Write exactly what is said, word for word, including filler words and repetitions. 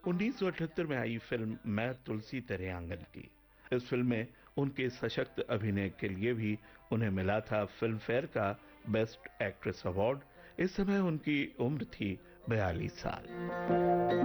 उन्नीस सौ अठहत्तर में आई फिल्म मैं तुलसी तेरे आंगन की। इस फिल्म में उनके सशक्त अभिनय के लिए भी उन्हें मिला था फिल्म फेयर का बेस्ट एक्ट्रेस अवार्ड। इस समय उनकी उम्र थी बयालीस साल।